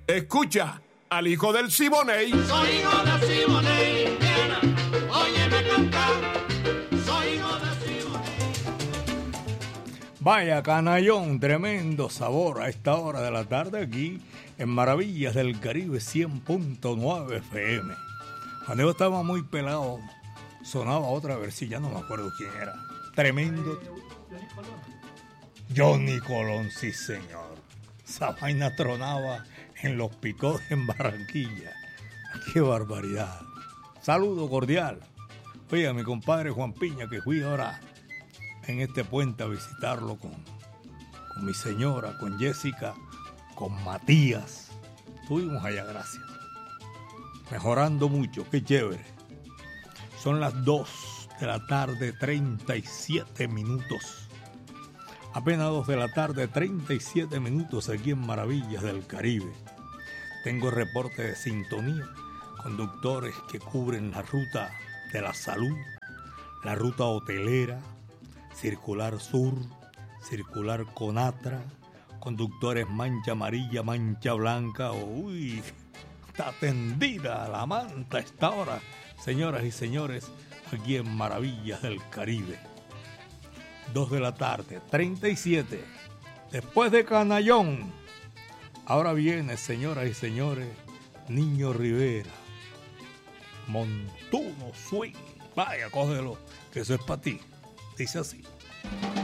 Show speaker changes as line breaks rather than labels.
Escucha al hijo del Siboney.
Soy hijo de Siboney, Indiana, óyeme cantar. Soy hijo de Siboney.
Vaya canallón, tremendo sabor a esta hora de la tarde aquí en Maravillas del Caribe 100.9 FM. Cuando yo estaba muy pelado, sonaba otra versión, ya no me acuerdo quién era. Tremendo. Johnny Colón, sí señor. Esa vaina tronaba en los picos en Barranquilla. ¡Qué barbaridad! Saludo cordial. Oiga, mi compadre Juan Piña, que fui ahora en este puente a visitarlo con mi señora, con Jessica, con Matías. Estuvimos allá, gracias. Mejorando mucho, qué chévere. Son las 2 de la tarde, 37 minutos. Apenas 2 de la tarde, 37 minutos aquí en Maravillas del Caribe. Tengo reporte de sintonía, conductores que cubren la ruta de la salud, la ruta hotelera, Circular Sur, Circular Conatra, conductores mancha amarilla, mancha blanca. Uy, está tendida la manta a esta hora, señoras y señores, aquí en Maravillas del Caribe. 2 de la tarde, 37. Después de Canallón, ahora viene, señoras y señores, Niño Rivera. Montuno Swing. Vaya, cógelo, que eso es para ti. Dice así.